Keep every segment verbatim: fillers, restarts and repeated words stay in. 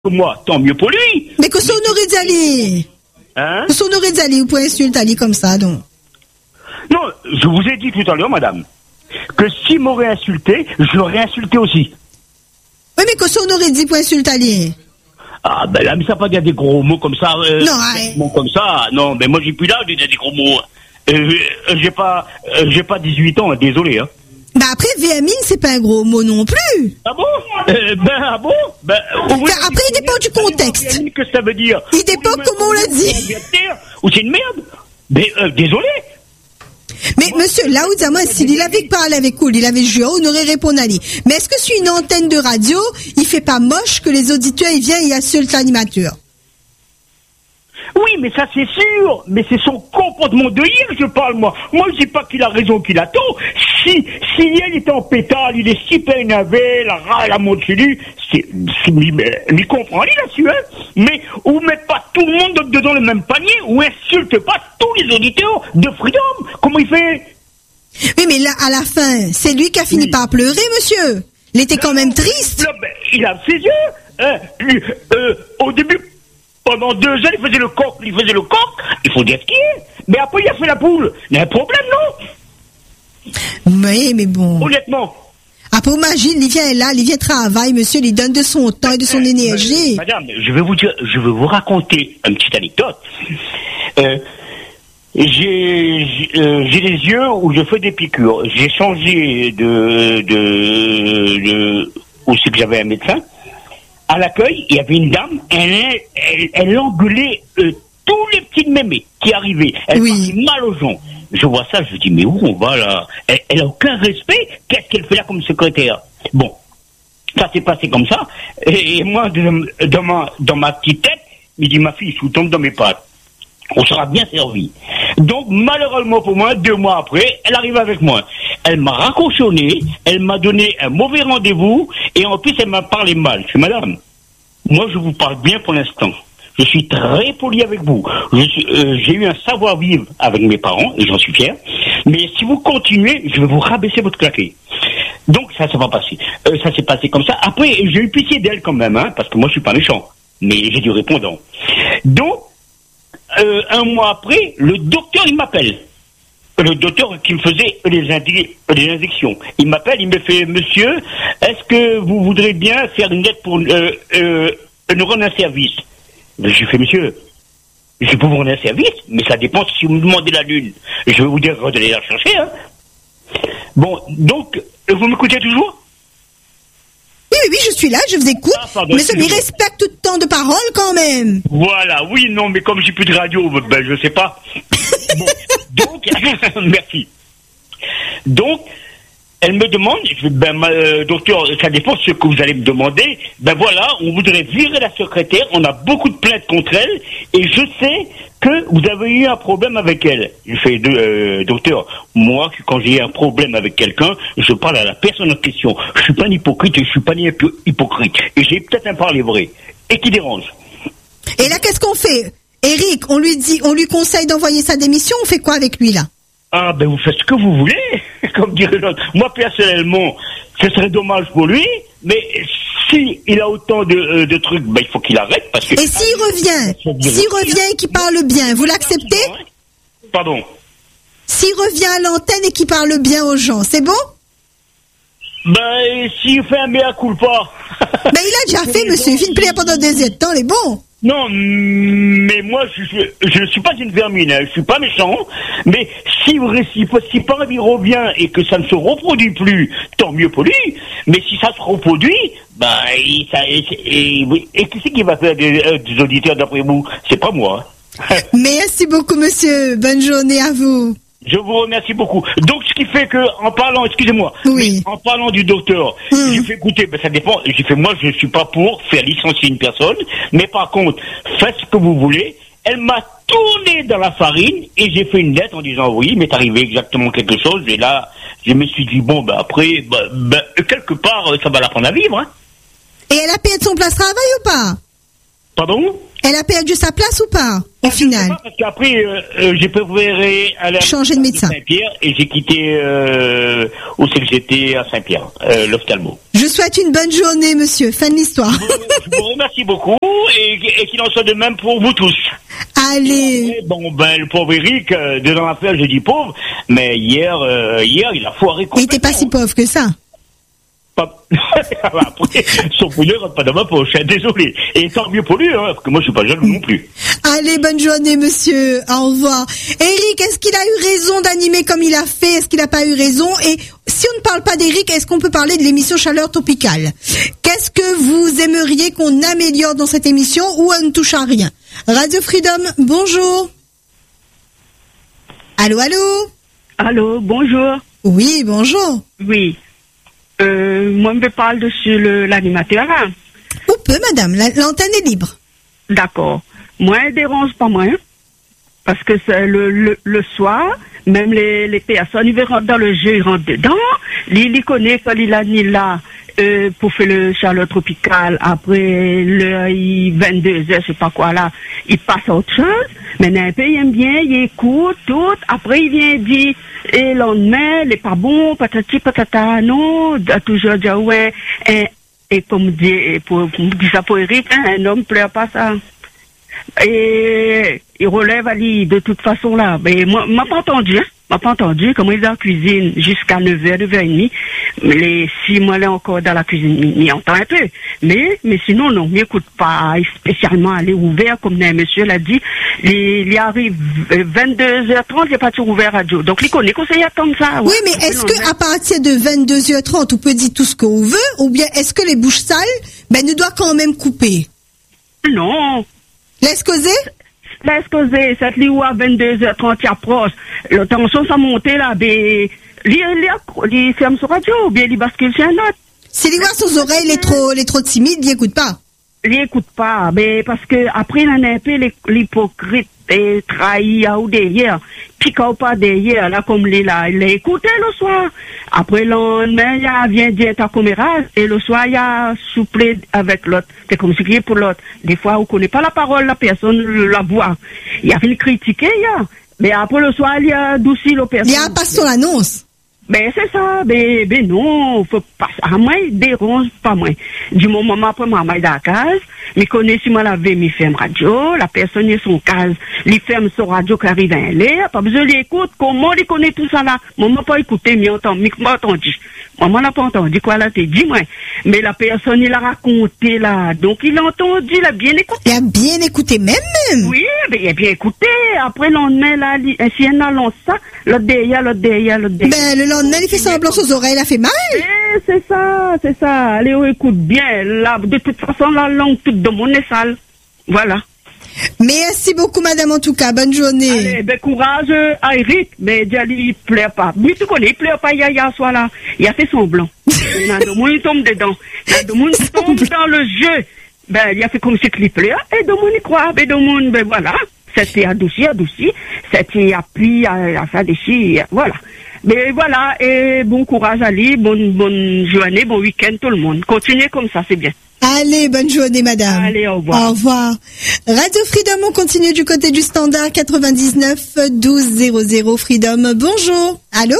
moi, tant mieux pour lui. Mais que son aurait d'ali. Hein? Que son aurait d'ali, vous pouvez insulter Ali comme ça, donc. Non, je vous ai dit tout à l'heure, madame, que s'il m'aurait insulté, je l'aurais insulté aussi. Oui, mais que son aurait dit pour insulter Ali. Ah, ben là, mais ça pas dire des gros mots comme ça. Euh, non, des mots comme ça. Non, mais moi, j'ai plus l'âge de dire des gros mots. Euh, j'ai pas, euh, j'ai pas dix-huit ans, désolé, hein. Bah après, vermine, c'est pas un gros mot non plus. Ah bon? euh, Ben, ah bon? Ben, oui, après, il dépend du contexte. Qu'est-ce que ça veut dire? Il dépend comment on l'a dit. Ou c'est une merde? Mais, euh, désolé. Mais monsieur, là où Diamant, s'il avait parlé avec vous, il avait joué, on aurait répondu à lui. Mais est-ce que sur une antenne de radio, il fait pas moche que les auditeurs, ils viennent et insultent l'animateur? Oui, mais ça c'est sûr. Mais c'est son comportement de hier que je parle, moi. Moi, je dis pas qu'il a raison, qu'il a tort. Si, si il était en pétale, il est super énervé, la rage, la monte chez lui, c'est, c'est, il comprend, il là-dessus, hein. Mais, ou mettez pas tout le monde dedans le même panier, ou insulte pas tous les auditeurs de Freedom. Comment il fait? Oui, mais là, à la fin, c'est lui qui a fini oui. par pleurer, monsieur. Il était quand même triste. Là, ben, il a ses yeux, hein. Lui, euh, au début, pendant deux ans, il faisait le coq, il faisait le coq, il faut dire ce qu'il est. Mais après, il a fait la poule. Il y a un problème, non? Oui, mais bon. Honnêtement. Après, imagine, il vient là, il vient travailler, monsieur, il donne de son temps et de son énergie. Madame, je vais vous dire, je vais vous raconter une petite anecdote. Euh, j'ai, j'ai, euh, j'ai des yeux où je fais des piqûres. J'ai changé de, de, de, où c'est que j'avais un médecin. À l'accueil, il y avait une dame, elle, elle, elle engueulait euh, tous les petits mémés qui arrivaient. Elle oui. parlait mal aux gens. Je vois ça, je me dis, mais où on va là? Elle, elle a aucun respect. Qu'est-ce qu'elle fait là comme secrétaire? Bon, ça s'est passé comme ça. Et, et moi, de, dans, ma, dans ma petite tête, il dit, ma fille, si vous tombez dans mes pattes, on sera bien servi. Donc, malheureusement pour moi, deux mois après, elle arrive avec moi. Elle m'a raccrochonné, elle m'a donné un mauvais rendez-vous, et en plus, elle m'a parlé mal. Je dis, madame, moi, je vous parle bien pour l'instant. Je suis très poli avec vous. Je suis, euh, j'ai eu un savoir-vivre avec mes parents, et j'en suis fier. Mais si vous continuez, je vais vous rabaisser votre claquet. Donc, ça s'est pas passé. Euh, ça s'est passé comme ça. Après, j'ai eu pitié d'elle quand même, hein, parce que moi, je suis pas méchant. Mais j'ai du répondant. Donc, Euh, un mois après, le docteur, il m'appelle. Le docteur qui me faisait les, indi- les injections. Il m'appelle, il me fait, monsieur, est-ce que vous voudrez bien faire une lettre pour euh, euh, nous rendre un service? J'ai fait, monsieur, je peux vous rendre un service, mais ça dépend si vous me demandez la lune. Je vais vous dire d'aller la chercher. Hein. Bon, donc, vous m'écoutez toujours? Oui, oui, oui, je suis là, je vous écoute. Ah, pardon, mais celui respecte tout le temps de parole quand même. Voilà, oui, non, mais comme j'ai plus de radio, ben je sais pas. Bon, donc, merci. Donc, elle me demande, je, ben, euh, docteur, ça dépend de ce que vous allez me demander. Ben voilà, on voudrait virer la secrétaire, on a beaucoup de plaintes contre elle, et je sais que vous avez eu un problème avec elle. Je fais, euh, docteur, moi, quand j'ai un problème avec quelqu'un, je parle à la personne en question. Je suis pas un hypocrite et je suis pas un hypocrite. Et j'ai peut-être un parler vrai. Et qui dérange. Et là, qu'est-ce qu'on fait? Eric, on lui dit, on lui conseille d'envoyer sa démission, on fait quoi avec lui, là? Ah, ben, vous faites ce que vous voulez, comme dirait l'autre. Moi, personnellement, ce serait dommage pour lui, mais si il a autant de, euh, de trucs, ben, il faut qu'il arrête, parce que... Et s'il revient, s'il revient et qu'il parle bien, vous l'acceptez? Pardon? S'il revient à l'antenne et qu'il parle bien aux gens, c'est bon? Ben, s'il fait un mea culpa. Ben, il a déjà fait, monsieur, il plaît pendant des temps, il est bon. Non, mais moi, je ne suis pas une vermine, hein, je suis pas méchant, mais si, si, si par il revient et que ça ne se reproduit plus, tant mieux pour lui, mais si ça se reproduit, ben, il, ça, et, et, et qui c'est qui va faire des, euh, des auditeurs d'après vous? C'est pas moi. Merci beaucoup, monsieur, bonne journée à vous. Je vous remercie beaucoup. Donc, ce qui fait que, en parlant, excusez-moi, oui. en parlant du docteur, mmh. j'ai fait écouter, ben ça dépend, j'ai fait, moi, je ne suis pas pour faire licencier une personne, mais par contre, faites ce que vous voulez. Elle m'a tourné dans la farine, et j'ai fait une lettre en disant, oui, il m'est arrivé exactement quelque chose, et là, je me suis dit, bon, ben après, ben, ben quelque part, ça va l'apprendre à vivre, hein. Et elle a payé de son place de travail ou pas? Pardon? Elle a perdu sa place ou pas, au Ah, je final? sais pas, parce qu'après, euh, euh, j'ai préféré aller à Changer de médecin. Saint-Pierre et j'ai quitté euh, où c'est que j'étais à Saint-Pierre, euh, l'ophtalmo. Je souhaite une bonne journée, monsieur. Fin de l'histoire. Je vous remercie beaucoup et, et qu'il en soit de même pour vous tous. Allez. Et bon, ben, le pauvre Eric, euh, dedans l'affaire, je dis pauvre, mais hier, euh, hier, il a foiré Il était pas si pauvre que ça. Pas... Après, son poulet rentre pas dans ma poche, hein, désolé. Et tant mieux pour lui, hein, parce que moi je suis pas jaloux non plus. Allez, bonne journée, monsieur. Au revoir. Eric, est-ce qu'il a eu raison d'animer comme il a fait? Est-ce qu'il n'a pas eu raison? Et si on ne parle pas d'Eric, est-ce qu'on peut parler de l'émission Chaleur Tropicale? Qu'est-ce que vous aimeriez qu'on améliore dans cette émission ou on ne touche à rien? Radio Freedom, bonjour. Allô, allô? Allô, bonjour. Oui, bonjour. Oui. Euh, moi, je me parle de sur le- l'animateur. Hein. Ou peu, madame, la- l'antenne est libre. D'accord. Moi, elle dérange pas moins. Parce que c'est le, le, le soir, même les, les personnes, ils rentrent dans le jeu, ils rentrent dedans. Ils, ils connaissent quand il a ni là euh, pour faire le chaleur tropicale. Après le vingt-deux heures, je sais pas quoi là, il passe à autre chose. Mais un peu, il aime bien, il écoute tout. Après, il vient dire, et le lendemain, il est pas bon, patati patata, non, a toujours dire, ouais, et, et comme dit, et pour, pour dire ça pour Eric, hein, un homme pleure pas ça. Et il relève Ali de toute façon là. Mais moi, m'a pas entendu, hein. M'a pas entendu comment il est dans la cuisine jusqu'à neuf heures, neuf heures trente. Mais les six mois là encore dans la cuisine, il entend un peu. Mais, mais sinon, non, m'écoute pas spécialement aller ouvert, comme le monsieur l'a dit. Il, il arrive vingt-deux heures trente, il n'est pas toujours ouvert radio. Donc, il connaît qu'on s'y attend ça. Ouais. Oui, mais est-ce que à partir de vingt-deux heures trente, on peut dire tout ce qu'on veut, ou bien est-ce que les bouches sales, ben, ne doit quand même couper? Non. Laisse causer? Laisse causer, cette ligne à vingt-deux heures trente, il approche. La tension, ça monte là, ben, il ferme sur radio, ou bien il bascule sur un autre. Si il voit ses oreilles, il est trop, il est trop timide, il écoute pas. Il écoute pas, ben, parce que après, il en a un peu l'hypocrite et trahi ou derrière. Puis quand pas derrière, là, comme il là, il l'a écouté le soir. Après, le lendemain, il vient dire ta commérage, et le soir, il a souplé avec l'autre. C'est comme si il est pour l'autre. Des fois, on connaît pas la parole, la personne la voit. Il a fait le critiquer, il a. Mais après, le soir, il a adouci la personne. Il y a pas son annonce. Ben, c'est ça, ben, ben non, faut pas, à moi, il dérange pas moi. Du moment après, moi, moi, dans la case, mais connais si moi, la vie, mi ferme radio, la personne est son case, il ferme son radio qui arrive à l'air, pas besoin de l'écoute, comment il connaît tout ça là? Moi, m'a pas écouté, mais entend, mais m'a entendu. Moi, moi, n'a pas entendu, quoi, là, t'es dit, moi. Mais la personne, il a raconté, là, donc il a entendu, il a bien écouté. Il a bien écouté, même, même. Oui, ben, il a bien écouté. Après, le lendemain, là, si elle annonce ça, l'autre derrière, l'autre derrière, l'autre derrière. Ben, le lendemain, il fait semblant aux oreilles, il a fait mal. Eh, c'est ça, c'est ça. Allez, on écoute bien. Là, de toute façon, la langue toute de mon est sale. Voilà. Merci beaucoup, madame, en tout cas. Bonne journée. Allez, ben, courage à Eric. Mais Djali, il pleure pas. Mais tu connais, il pleure pas, il y a, il y a, soit là. Il a fait semblant. Il y a de monde, il tombe dedans. Il y a de monde qui tombe dans le jeu. Ben, il a fait comme si il pleure. Et de monde, il croit. Et de monde, ben, voilà. C'était adouci, adouci. C'était appui à, à faire des filles. Voilà. Mais voilà, et bon courage à lui, bonne, bonne journée, bon week-end tout le monde. Continuez comme ça, c'est bien. Allez, bonne journée, madame. Allez, au revoir. Au revoir. Radio Freedom, on continue du côté du standard quatre-vingt-dix-neuf douze zéro zéro Freedom. Bonjour. Allô?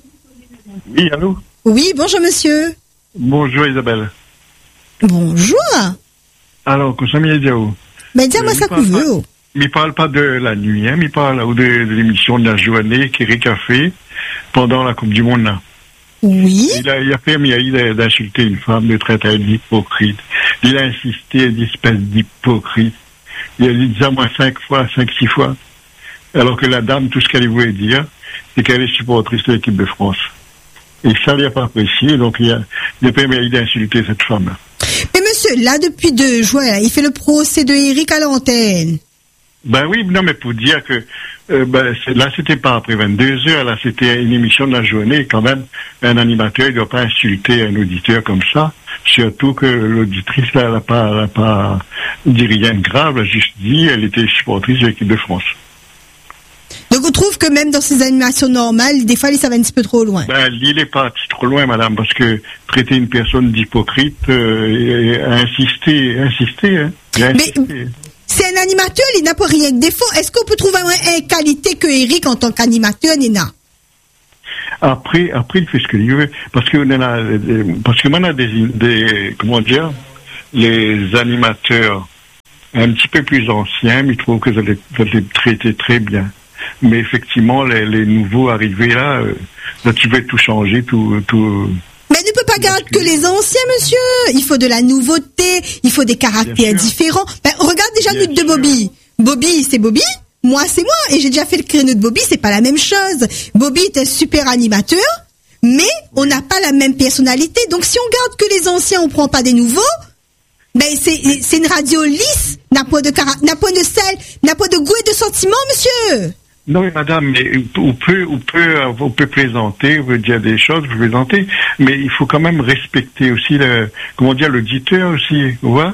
Oui, allô? Oui, bonjour, monsieur. Bonjour, Isabelle. Bonjour. Alors, Koussami Diao. Ben, dis-moi ça que vous voulez. Mais parle pas de la nuit, hein, mais parle ou de, de l'émission de la journée qu'Eric a fait pendant la Coupe du Monde, là. Oui. Il a, il a permis à il d'insulter une femme, de traiter elle d'hypocrite. Il a insisté d'espèce d'hypocrite. Il a dit ça moi cinq fois, cinq, six fois. Alors que la dame, tout ce qu'elle voulait dire, c'est qu'elle est supportrice de l'équipe de France. Et ça, il n'a pas apprécié, donc il a, il a permis à il d'insulter cette femme-là. Mais monsieur, là, depuis deux juin, là, il fait le procès de Eric à l'antenne. Ben oui, non, mais pour dire que euh, ben, c'est, là, c'était pas après vingt-deux heures, là, c'était une émission de la journée. Quand même, un animateur, il ne doit pas insulter un auditeur comme ça. Surtout que l'auditrice, là, elle n'a pas, elle a pas dit rien de grave, elle a juste dit elle était supportrice de l'équipe de France. Donc on trouve que même dans ces animations normales, des fois, ça va un petit peu trop loin. Ben, il n'est pas trop loin, madame, parce que traiter une personne d'hypocrite, euh, et, et insister, insister, hein. Mais c'est un animateur, il n'a pas rien que défaut. Est-ce qu'on peut trouver une qualité que Eric en tant qu'animateur, Nina? Après, après, il fait ce qu'il veut. Parce que, on a, parce que maintenant, des, des, comment dire, les animateurs un petit peu plus anciens, mais ils trouvent que ça les, ça les traitait très bien. Mais effectivement, les, les nouveaux arrivés là, euh, là, tu veux tout changer, tout, tout. Mais ne peut pas garder que les anciens, monsieur. Il faut de la nouveauté, il faut des caractères différents. Ben, regarde déjà Lutte de Bobby. Bobby, c'est Bobby. Moi, c'est moi. Et j'ai déjà fait le créneau de Bobby, c'est pas la même chose. Bobby est un super animateur, mais on n'a pas la même personnalité. Donc, si on garde que les anciens, on prend pas des nouveaux, ben, c'est, c'est une radio lisse. N'a pas de caractère, n'a pas de sel, n'a pas de goût et de sentiment, monsieur. Non, mais madame, mais on peut, on peut, on peut plaisanter, on peut dire des choses, vous plaisanter, mais il faut quand même respecter aussi le, comment dire, l'auditeur aussi, vous voyez?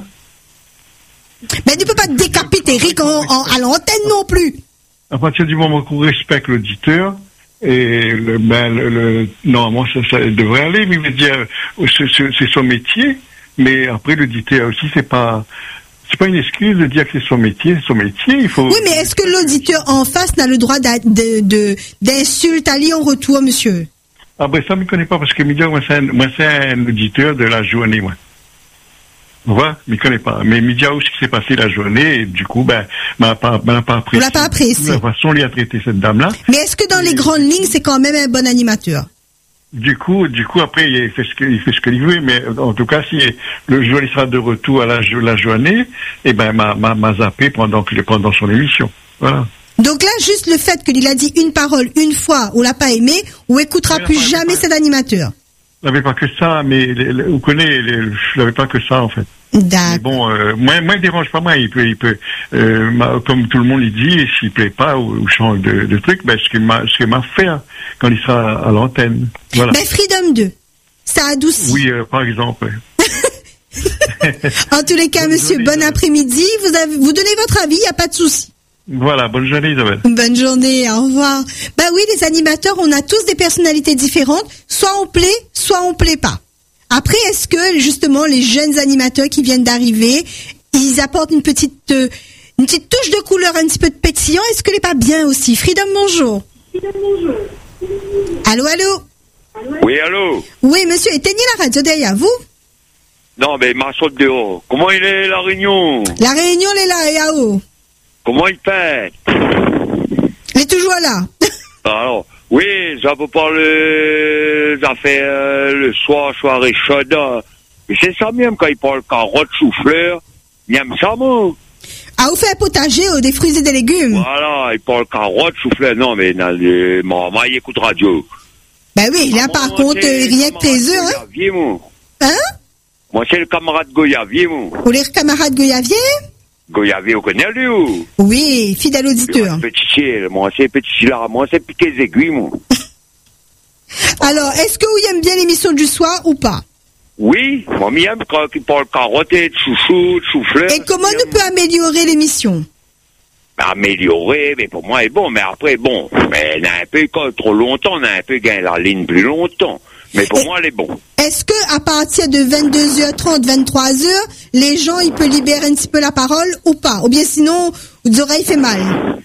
Mais tu ne peux pas décapiter Eric en, en, à l'antenne non plus. À partir du moment qu'on respecte l'auditeur, et le, ben, le, le, normalement, ça, ça devrait aller, mais il veut dire, c'est, c'est son métier, mais après, l'auditeur aussi, c'est pas, c'est pas une excuse de dire que c'est son métier, c'est son métier, il faut... Oui, mais est-ce que l'auditeur en face n'a le droit de, de, d'insulte à lui en retour, monsieur? Ah ben, ça, je ne connais pas, parce que moi, c'est un, moi, c'est un auditeur de la journée, moi. Vous voyez, je ne connais pas. Mais Média, où ce qui s'est passé la journée, et du coup, ben, m'a pas, m'a pas apprécié. Vous l'a pas apprécié. La façon, il a traité cette dame-là. Mais est-ce que dans les grandes lignes, c'est quand même un bon animateur? Du coup, du coup, après, il fait ce qu'il, il fait ce qu'il veut, mais en tout cas, si le jour il sera de retour à la, la journée, eh ben, m'a, m'a, m'a zappé pendant que, pendant son émission. Voilà. Donc là, juste le fait qu'il a dit une parole une fois, on l'a pas aimé, on écoutera plus jamais cet animateur. Il n'avait pas que ça, mais les, les, vous connaissez, les, il n'avait pas que ça, en fait. D'accord. Mais bon, euh, moi, moi, il dérange pas moi. Il peut, il peut, euh, ma, comme tout le monde il dit, s'il plaît pas ou, ou change de, de truc, ben ce qu'il m'a, ce qu'il m'a fait hein, quand il sera à l'antenne. Voilà. Ben Freedom deux, ça adoucit. Oui, euh, par exemple. En tous les cas, bonne monsieur, journée, bon après-midi. Vous avez, vous donnez votre avis, il y a pas de souci. Voilà, bonne journée Isabelle. Bonne journée, au revoir. Ben oui, les animateurs, on a tous des personnalités différentes. Soit on plaît, soit on plaît pas. Après, est-ce que, justement, les jeunes animateurs qui viennent d'arriver, ils apportent une petite, euh, une petite touche de couleur, un petit peu de pétillant? Est-ce que n'est pas bien aussi? Freedom, bonjour. Freedom, bonjour. Allô, allô? Oui, allô? Oui, monsieur, éteignez la radio derrière vous. Non, mais ma saute dehors. Comment il est, la Réunion? La Réunion, elle est là, et à haut. Comment il fait? Il est toujours là. Alors, oui, ça peut parler, ça fait euh, le soir, soirée chaude. Mais c'est ça même quand il parle carottes, chou-fleur. Il aime ça, moi. Ah, vous faites un potager, euh, des fruits et des légumes. Voilà, il parle carottes, chou-fleur. Non, mais dans les... maman, il écoute radio. Ben oui, là, par contre, euh, rien que tes œufs, hein. Goyavier, moi. Hein? Moi, c'est le camarade Goyavier, moi. Ou les camarades Goyavier? Goyavier, vous connaissez, lui, ou? Oui, fidèle auditeur. Moi, petit ciel, moi, c'est petit là, moi, c'est piqué les aiguilles, moi. Alors, est-ce que vous aimez bien l'émission du soir ou pas? Oui, moi, j'aime quand il parle carottes, de chouchou, de chou-fleur. Et comment on peut améliorer l'émission? Améliorer, mais pour moi, c'est bon, mais après, bon, mais on a un peu, quand trop longtemps, on a un peu gagné la ligne plus longtemps. Mais pour Et moi, elle est bon. Est-ce que à partir de vingt-deux heures trente, vingt-trois heures, les gens, ils peuvent libérer un petit peu la parole ou pas? Ou bien sinon, vous aurez fait mal?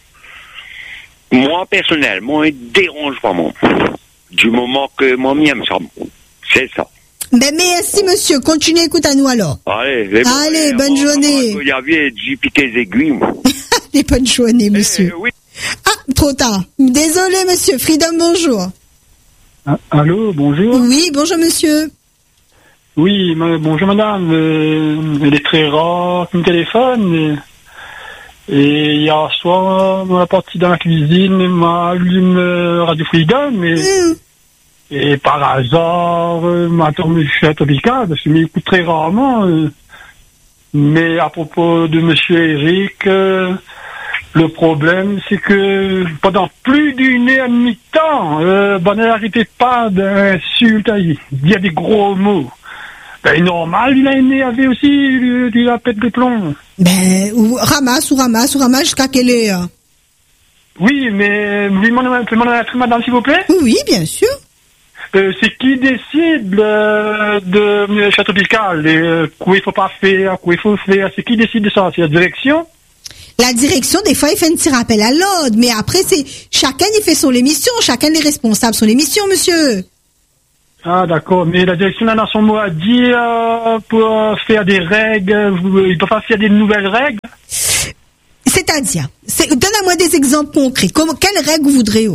Moi, personnellement, il dérange pas moi. Du moment que moi, j'aime ça. C'est ça. Ben, merci, monsieur. Continuez, écoute à nous alors. Allez, les Allez, bon, bonne journée. Il y avait du piqué les aiguilles, moi. Les bonnes journées, monsieur. Eh, oui. Ah, trop tard. Désolé, monsieur. Freedom, bonjour. Ah, allô, bonjour. Oui, bonjour monsieur. Oui, ma, bonjour madame. Euh, elle est très rare mon téléphone. Et, et hier soir, on est parti dans la cuisine, m'a allumé euh, Radio Freedom. Et, mmh. et par hasard, euh, m'a tombé chez Topical, parce qu'il m'écoute très rarement. Euh, mais à propos de monsieur Eric, euh, le problème, c'est que pendant plus d'une heure et demie de temps, euh, ben, n'arrêtait pas d'insulter. Il y a des gros mots. Ben, normal, il a énervé aussi, il, il a pète des plombs. Ben, ou ramasse, ou ramasse, ou ramasse jusqu'à quelle heure? Oui, mais vous demandez un truc, madame, s'il vous plaît? Oui, bien sûr. Euh, c'est qui décide euh, de Château Pical, euh, quoi il faut pas faire, quoi il faut faire? C'est qui décide de ça? C'est la direction? La direction, des fois, il fait un petit rappel à l'ordre, mais après, c'est chacun il fait son émission, chacun est responsable son émission, monsieur. Ah, d'accord. Mais la direction a son mot à dire euh, pour faire des règles. Vous, il ne peut pas faire des nouvelles règles. C'est-à-dire, c'est, donne-moi des exemples concrets. Comment, quelles règles vous voudrez?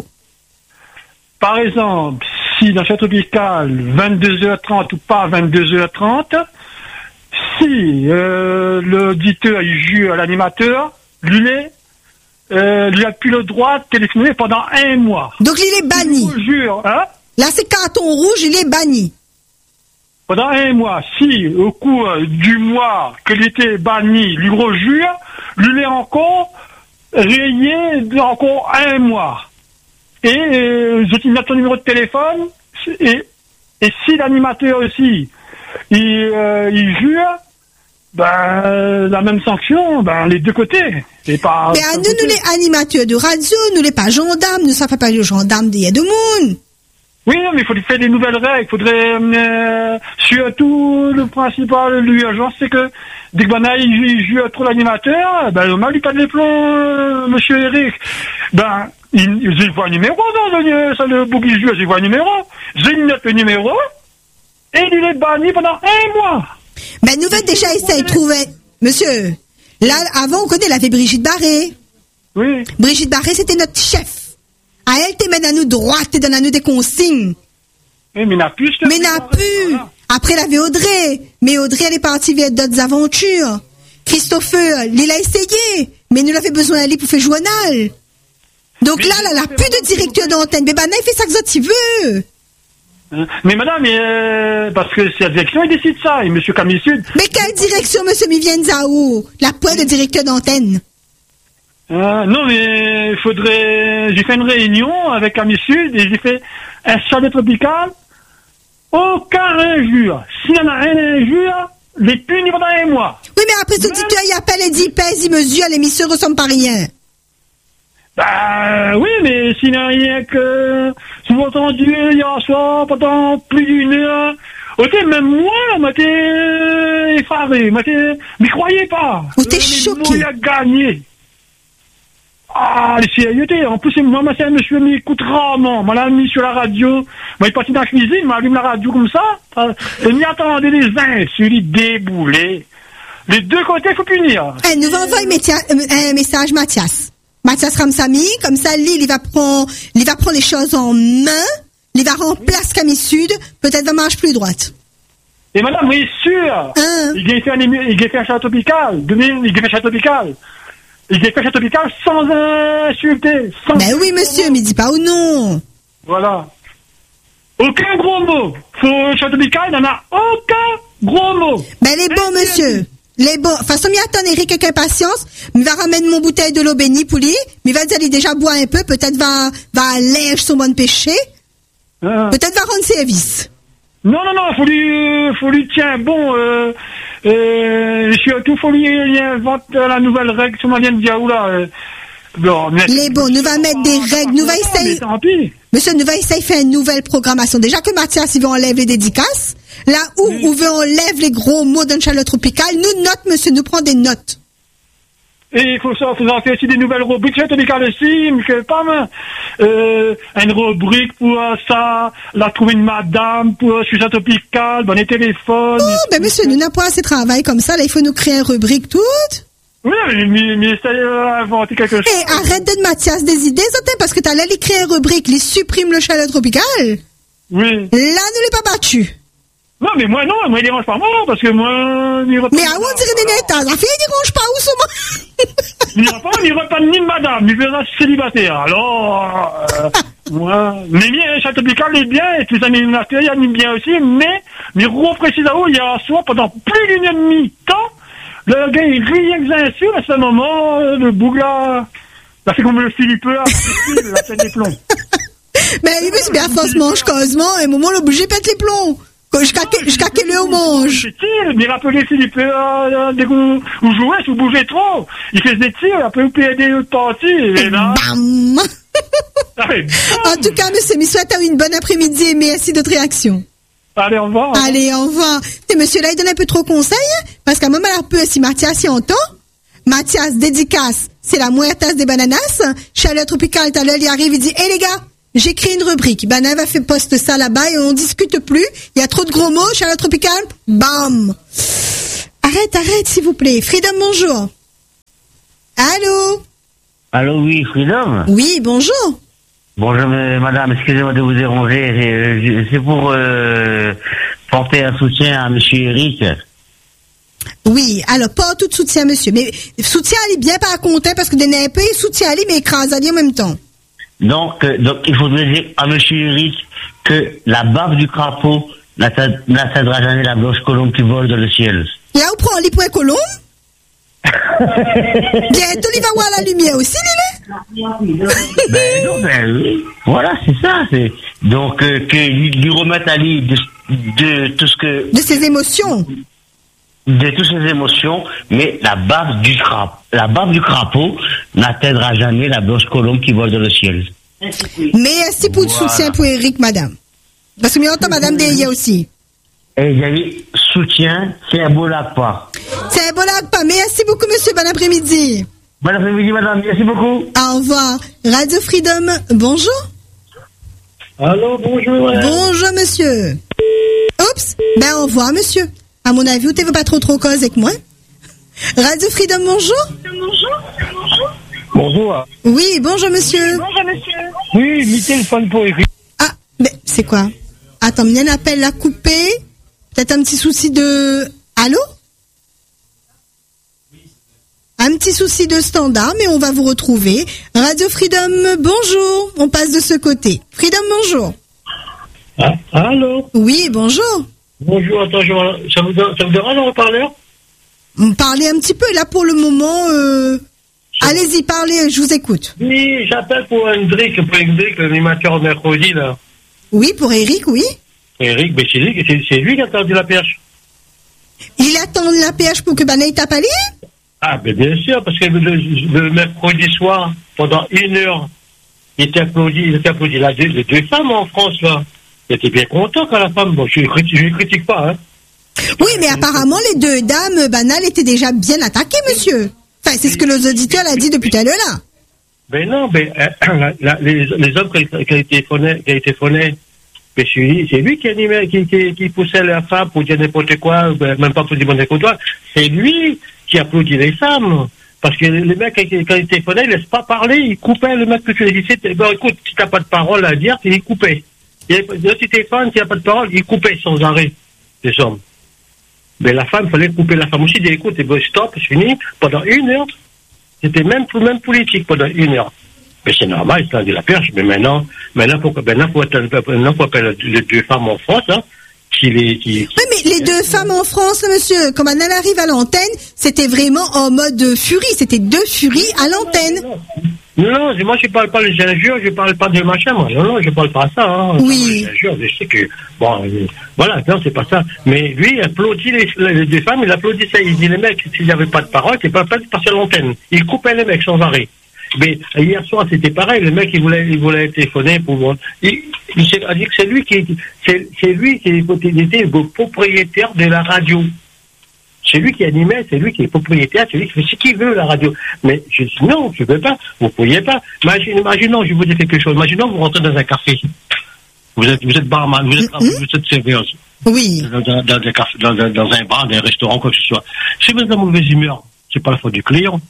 Par exemple, si dans Château Tropical, vingt-deux heures trente ou pas vingt-deux heures trente, si euh, l'auditeur il jure à l'animateur, lui, euh, lui a plus le droit de téléphoner pendant un mois. Donc il est banni. Je jure, hein? Là, c'est carton rouge, il est banni. Pendant un mois, si au cours du mois que était banni, lui rejure, lui est encore rayé encore un mois. Et euh, je note ton numéro de téléphone, et, et si l'animateur aussi, il, euh, il jure, ben, la même sanction, ben, les deux côtés. Et pas, mais à nous, nous les animateurs de radio, nous les pas gendarmes, nous savons pas les gendarmes d'il y a de monde. Oui, mais il faut faire des nouvelles règles. Il faudrait, euh, surtout, le principal, l'urgence, c'est que dès que ben, il, il jure trop l'animateur, ben, normal, il pas de les plombs, euh, monsieur Eric. Ben, il, j'ai vois un numéro dans le, ça, le bouc il jure, j'ai vois un numéro. J'ai une note le numéro, et il est banni pendant un mois. Mais nous va déjà essayer de trouver, monsieur, là, avant, on connaît, elle avait Brigitte Barré. Oui. Brigitte Barré, c'était notre chef. À elle, t'es mène à nous droite, t'es donne à nous des consignes. Oui, mais n'a plus. Mais n'a plus. Voilà. Après, elle avait Audrey. Mais Audrey, elle est partie vers d'autres aventures. Christopher, il a essayé. Mais nous l'avait besoin d'aller pour faire journal. Donc mais là, là, elle a plus de directeur d'antenne. Mais ben, il fait ça que ça, tu veux. Hein? Mais madame, euh, parce que c'est la direction, il décide ça. Et monsieur Camille Sud. Mais quelle direction, monsieur Mivienzao? La poêle de directeur d'antenne. Euh, non, mais il faudrait... J'ai fait une réunion avec Camille Sud et j'ai fait un chalet tropical. Aucun injure. S'il y en a un injure, les punis pendant un mois. Oui, mais après, ce auditeur, il appelle et dit, pèse, il mesure, l'émission ne ressemble pas à rien. Bah, oui, mais s'il n'y a rien que... Sous-entendu, hier soir, pendant plus d'une heure... Ok, même moi, m'étais effaré, m'étais... Mais croyez pas. Ou t'es choqué. Il a gagné. Ah, les sérieuxtés. En plus, moi, c'est un monsieur qui écoute rarement. Moi, l'a mis sur la radio. Moi, il est parti dans la cuisine, m'allume la radio comme ça. Et m'y attendait les insultes, déboulés. Les deux côtés, il faut punir. Eh, nous va envoyer un message, Mathias. Mathias Ramsamy, comme ça, lui, il va prendre, il va prendre les choses en main. Il va remplacer Camille Sud. Peut-être va marche plus droite. Et madame, oui, sûr. Hein? Il a fait un, il a fait un château tropical. Il a fait un château tropical. Il a fait un château tropical sans insulter. Sans ben oui, monsieur, mais dis pas ou non. Voilà. Aucun gros mot. Pour château tropical, il n'y en a aucun gros mot. Ben les bons, monsieur. Les bons. De toute façon, m'y attend, Eric, avec impatience. Il va ramener mon bouteille de l'eau bénie pour lui. Mais il va dire, il déjà boire un peu. Peut-être va, va alléger son bon péché. Ah. Peut-être va rendre service. Non, non, non, faut lui, faut lui, tiens, bon, euh, euh, surtout, faut lui, il invente la nouvelle règle, sur ma vient de dire, oula, euh, bon, mais... Les bons, nous va mettre des règles, nous va essayer, tant pis. Monsieur, nous va essayer de faire une nouvelle programmation. Déjà que Mathias, il veut enlever les dédicaces. Là où, oui. où veut enlever les gros mots d'un chalet tropical, nous note, monsieur, nous prend des notes. Et il faut ça, faut en faire aussi des nouvelles rubriques, chalet tropical aussi, mais que pas mal. Euh, une rubrique pour euh, ça, la trouver une madame pour euh, chalet tropical, bon, les téléphones. Oh, ben monsieur, nous n'avons pas assez de travail comme ça, là, il faut nous créer une rubrique toute. Oui, mais, mais essayez d'inventer quelque chose. Et arrête de Mathias des idées, Zotin, parce que t'as là, il crée une rubrique, il supprime le chalet tropical. Oui. Là, nous l'ai pas battu. Non, mais moi, non, moi, il dérange pas moi, parce que moi, il Mais à où on dirait des netas? La fille, il dérange pas, où sont moi? Il n'ira pas, il n'ira pas ni madame, il verra célibataire. Alors, euh, moi, mais bien, Château Tropical est bien, et tous les animateurs, il aiment bien aussi, mais, mais reprécise à où, il y a soit pendant plus d'une heure et demie temps, le gars, il rit avec les insultes, à ce moment, le bougla, ça fait comme le Philippeur, la tête des plombs. Mais oui, mais c'est bien, force mange causement, et à un moment, l'obligé pète les plombs. Jusqu'à quelle heure on mange? Mais rappelez Philippe, euh, dès que vous, vous jouez, si vous bougez trop, il fait des tirs, après vous payez des parties, et là... Bam! En tout cas, monsieur, je souhaite une bonne après-midi et merci de votre réaction. Allez, au revoir. Allez, au revoir. Et monsieur, là, il donne un peu trop conseil, parce qu'à un moment, un peu, si Mathias y entend, Mathias, dédicace, c'est la muertas des bananas. Chaleur tropicale, tout à l'heure, il arrive, il dit, hé les gars, j'ai créé une rubrique. Banana va faire poste ça là-bas et on discute plus. Il y a trop de gros mots, chaleur tropicale, bam. Arrête, arrête, s'il vous plaît. Freedom, bonjour. Allô? Allô, oui, Freedom? Oui, bonjour. Bonjour, madame, excusez-moi de vous déranger. C'est pour euh, porter un soutien à monsieur Eric. Oui, alors, pas tout de soutien, monsieur. Mais soutien, il est bien pas à compter parce que des nèpes, soutien, il mais écrase en même temps. Donc, euh, donc, il faudrait dire à monsieur Eric que la bave du crapaud n'atteindra jamais la blanche colombe qui vole dans le ciel. Là, on prend les points colombe. Bientôt, il va voir la lumière aussi, Lilé. Ben non, ben oui. Voilà, c'est ça. C'est... Donc, euh, qu'il lui remette à lui de, de tout ce que... De ses émotions. De toutes ses émotions, mais la bave du crapaud, la bave du crapaud n'atteindra jamais la blanche colombe qui vole dans le ciel. Merci pour le voilà. soutien pour Eric, madame. Parce que m'entend madame Deya aussi. Et il y a eu soutien, c'est un beau lac pas. C'est un beau lac pas. Merci beaucoup, monsieur. Bon après-midi. Bon après-midi, madame. Merci beaucoup. Au revoir. Radio Freedom, bonjour. Allô, bonjour. Bonjour, monsieur. Oups. Ben, au revoir, monsieur. À mon avis, tu ne veux pas trop trop cause avec moi. Radio Freedom, bonjour. Bonjour. Bonjour. Oui, bonjour, monsieur. Bonjour, monsieur. Oui, mi téléphone pour Eric. Ah, mais c'est quoi? Attends, il y a un appel à couper. Peut-être un petit souci de... Allô? Un petit souci de standard, mais on va vous retrouver. Radio Freedom, bonjour. On passe de ce côté. Freedom, bonjour. Ah, allô? Oui, bonjour. Bonjour, attends, je... ça, vous, ça vous dérange en parleur? Parlez un petit peu, là, pour le moment. Euh... Allez-y, parlez, je vous écoute. Oui, j'appelle pour Hendrik, pour Hendrik, l'animateur mercredi, là. Oui, pour Eric, oui. Eric, mais c'est lui, c'est, c'est lui qui a attendu la perche. Il attend la perche pour que Banaï tape à lui? Ah, ben bien sûr, parce que le, le mercredi soir, pendant une heure, il était applaudi, il était applaudi. Là, deux, les deux femmes en France, là. Il était bien content quand la femme, bon, je ne critique, critique pas, hein. Oui, mais apparemment, les deux dames banales étaient déjà bien attaquées, monsieur. Enfin, c'est ce que les auditeurs l'ont dit depuis tout à l'heure, là. Ben non, ben, euh, la, la, les, les hommes qui, qui a été phoné, qui a été phoné, ben, c'est lui, c'est lui qui animait, qui, qui, qui poussait la femme pour dire n'importe quoi, ben, même pas pour dire n'importe quoi. C'est lui qui applaudit les femmes. Parce que les mecs, quand ils téléphonaient, ils laissent pas parler, ils coupaient le mec que tu disais, ben, écoute, si t'as pas de parole à dire, il coupait. Si tu téléphones, s'il n'y a pas de parole, il coupait sans arrêt, les hommes. Mais la femme, il fallait couper la femme aussi, dire, écoute, ben, stop, c'est fini, pendant une heure. C'était même, même politique pendant une heure. Mais c'est normal, c'est de la perche. Mais maintenant, maintenant, faut, maintenant, faut, maintenant, faut appeler les deux femmes en France, hein, qui les, qui, qui... Oui, mais les deux femmes en France, monsieur, quand elle arrive à l'antenne, c'était vraiment en mode furie. C'était deux furies à l'antenne. Non, non, moi, je parle pas de injures, je parle pas de machin, moi. Non, non, je parle pas ça, hein. Oui. Injures, je sais que, bon, euh, voilà, non, c'est pas ça. Mais lui, il applaudit les, les deux femmes, il applaudit ça. Il dit, les mecs, s'il n'y avait pas de parole, c'est pas pas de passer à l'antenne. Il coupait les mecs sans arrêt. Mais hier soir, c'était pareil. Le mec, il voulait, il voulait téléphoner pour. Il, il s'est dit que c'est lui qui, c'est, c'est lui qui était le propriétaire de la radio. C'est lui qui animait, c'est lui qui est propriétaire, c'est lui qui fait ce qu'il veut la radio. Mais je dis non, je ne veux pas. Vous ne pourriez pas. Imaginez, imaginons, je vous dis quelque chose. Imaginons, vous rentrez dans un café. Vous êtes, vous êtes barman, vous êtes, mm-hmm. vous êtes serveuse. Oui. Dans, dans, dans, un café, dans, dans un bar, dans un restaurant, quoi que ce soit. Si vous êtes de mauvaise humeur, c'est pas la faute du client.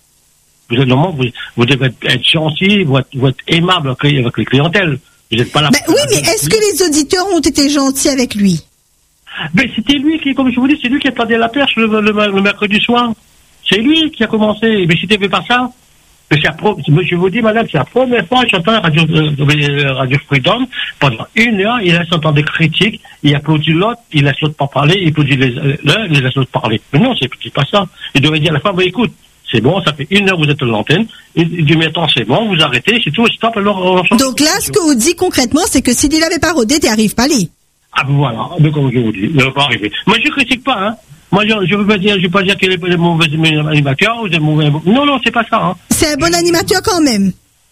Vous êtes normalement, vous, vous devez être gentil, vous êtes, vous êtes aimable avec les clientèles. Vous n'êtes pas là. Ben oui, mais est-ce que les auditeurs ont été gentils avec lui? Mais c'était lui qui, comme je vous dis, c'est lui qui attendait la perche le, le, le mercredi soir. C'est lui qui a commencé. Mais si tu n'avais pas ça, mais c'est la pro, je vous dis, madame, c'est la première fois que j'entends Radio, euh, Radio Freedom. Pendant une heure, il laisse entendre des critiques, il applaudit l'autre, il laisse l'autre pas parler, il applaudit l'un, il laisse l'autre parler. Mais non, c'est, c'est pas ça. Il devait dire à la femme, bah, écoute, c'est bon, ça fait une heure que vous êtes à l'antenne. Il dit, mais attends, c'est bon, vous arrêtez, c'est tout, stop, alors on change. Donc là, ce qu'on dit concrètement, c'est que s'il n'avait pas rodé, tu n'arrives pas à aller. Ah ben voilà, mais comme je vous dis, ça ne va pas arriver. Moi je ne critique pas, hein. Moi je ne veux pas dire, je veux pas dire qu'il est un mauvais animateur ou un mauvais. Non, non, c'est pas ça, hein. C'est un bon animateur quand même.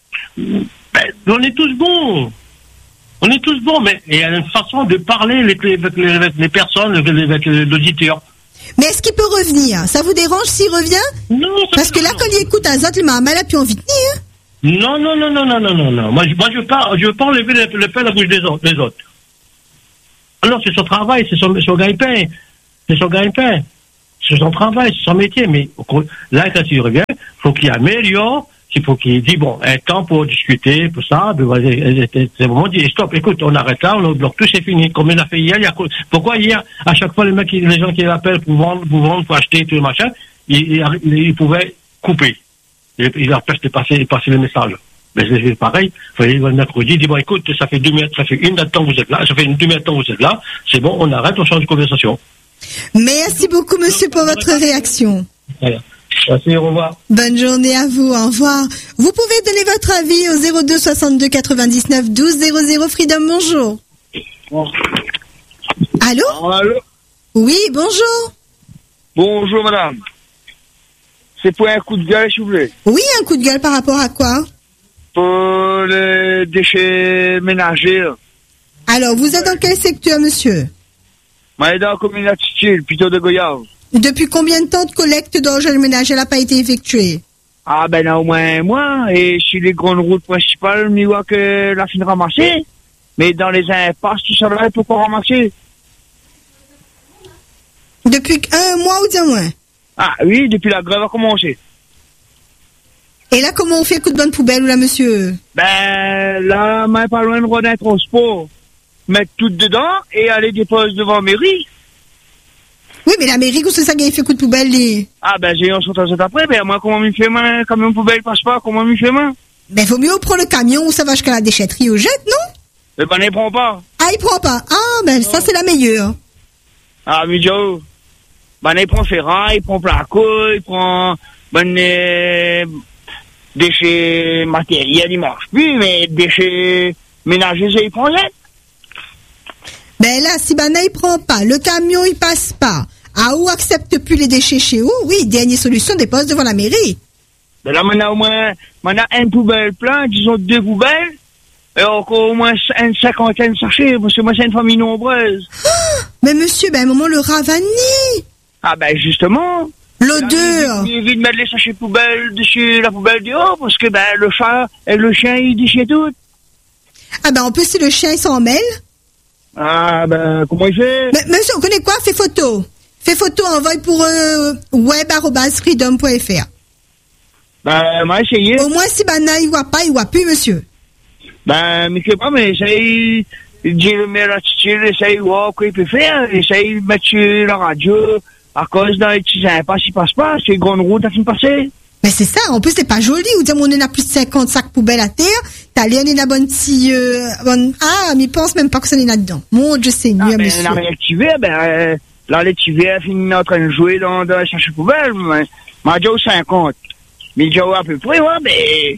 Ben, on est tous bons. On est tous bons, mais il y a une façon de parler avec les, avec les, avec les personnes, avec, avec l'auditeur. Mais est-ce qu'il peut revenir? Ça vous dérange s'il revient? Non, ça Parce que là, quand il écoute Azot, le Mahamal a plus envie de tenir. Non, non, non, non, non, non, non, non. Moi, je, moi, je veux pas, je veux pas enlever le, le pain à la bouche des autres, des autres. Alors, c'est son travail, c'est son, son gagne-pain. C'est son gagne-pain. C'est son travail, c'est son métier. Mais, là, quand il revient, faut qu'il améliore. Il faut qu'il dise, bon, un temps pour discuter, pour ça, ben, vas-y, c'est le moment de dire, stop, écoute, on arrête là, on bloque tout, c'est fini. Comme on a fait hier, il y a, pourquoi hier, à chaque fois, les mecs, les gens qui l'appellent pour vendre, pour vendre, pour acheter, tout le machin, ils, ils, ils pouvaient couper. Ils, ils empêchent de passer, de passer le message. Mais c'est pareil, il fallait le mercredi, dire, bon, écoute, ça fait deux minutes, ça fait une demi-heure de temps que vous êtes là, ça fait une demi-heure de temps que vous êtes là, c'est bon, on arrête, on change de conversation. Merci beaucoup, monsieur, pour votre réaction. Voilà. Merci, au revoir. Bonne journée à vous, au revoir. Vous pouvez donner votre avis au zéro deux soixante-deux quatre-vingt-dix-neuf douze zéro zéro. Freedom, bonjour. Bon. Allô? Allô? Oui, bonjour. Bonjour, madame. C'est pour un coup de gueule, s'il vous plaît. Oui, un coup de gueule par rapport à quoi? Pour les déchets ménagers. Alors, vous êtes dans quel secteur, monsieur? Moi, dans la commune d'Attitude, plutôt de Goyave. Depuis combien de temps de collecte d'engins ménagers n'a pas été effectuée? Ah, ben, là, au moins un mois. Et sur les grandes routes principales, on y voit que la fin de ramasser. Mais dans les impasses, tout ça, là, il faut pas ramasser. Depuis un mois ou deux mois? Ah, oui, depuis la grève a commencé. Et là, comment on fait coup de bonne poubelle, ou là, monsieur? Ben, là, même pas loin de roi d'un transport. Mettre tout dedans et aller déposer devant la mairie. Oui, mais la mairie, où c'est ça qui a fait coup de poubelle, les... Ah, ben, j'ai un sautage après, ben, moi, comment m'y fait main, comme une poubelle passe pas, comment m'y fait main? Ben, vaut mieux prendre le camion où ça va jusqu'à la déchetterie au jette, non? Eh ben, il prend pas. Ah, il prend pas. Ah, ben, ça, c'est la meilleure. Ah, mais Joe. Ben, il prend ferraille, il prend placo, il prend, ben, euh, déchets matériels, il marche plus, mais déchets ménagers, il prend jette. Ben là, si Bana il prend pas, le camion il passe pas, ah ou accepte plus les déchets chez vous, oui, dernière solution, dépose devant la mairie. Ben là, maintenant, au moins, maintenant, une poubelle plein, disons deux poubelles, et encore au moins une cinquantaine de sachets, parce que moi, c'est une famille nombreuse. Ah, mais monsieur, ben à un moment, le ravani. Ah ben, justement. L'odeur. Il évite de mettre les sachets poubelles dessus la poubelle dehors, parce que, ben, le chat et le chien, ils déchirent tout. Ah ben, en plus, si le chien, il s'en mêle. Ah, ben, comment il fait? Mais, monsieur, on connaît quoi? Fais photo. Fais photo, envoie pour euh, web arobase freedom point f r. Ben, moi, essayé. Au moins, si Bana, il voit pas, il voit plus, monsieur. Ben, mais je sais pas, mais essaye de dire le maire attitude, essaye de voir quoi il peut faire, essaye de mettre sur la radio, à cause d'un petit impasse, il passe pas, c'est une grande route à fin de passer. Mais c'est ça, en plus, c'est pas joli. Ou dire, on en a plus de cinquante sacs poubelles à terre. T'as l'air, on a bonne petite, euh, bonne... Ah, mais il pense même pas que ça n'est là-dedans. Mon Dieu, c'est mieux, ah, ben, monsieur. Non, mais l'activer, ben, euh, là, l'activer, elle finit en train de jouer dans, dans la cherche poubelle, mais, m'a dit cinquante. Mais déjà, à peu près, ouais, mais...